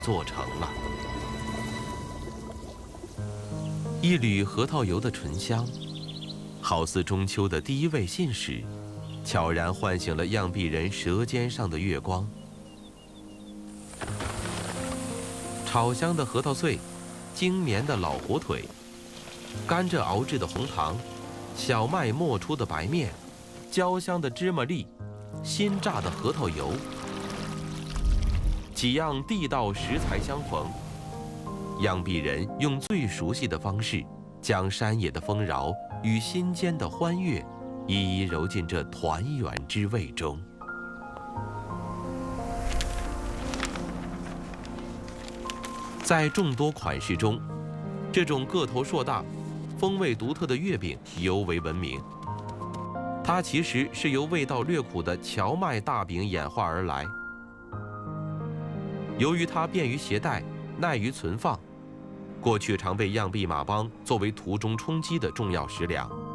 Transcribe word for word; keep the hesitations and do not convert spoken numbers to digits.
做成了。一缕核桃油的醇香，好似中秋的第一位信使，悄然唤醒了样壁人舌尖上的月光。炒香的核桃碎，精绵的老火腿，甘蔗熬制的红糖，小麦磨出的白面，焦香的芝麻粒，新榨的核桃油，几样地道食材相逢，样壁人用最熟悉的方式，将山野的丰饶与心间的欢悦，一一揉进这团圆之味中。在众多款式中，这种个头硕大、风味独特的月饼尤为闻名。它其实是由味道略苦的荞麦大饼演化而来。由于它便于携带、耐于存放，过去常被样壁马帮作为途中充饥的重要食粮。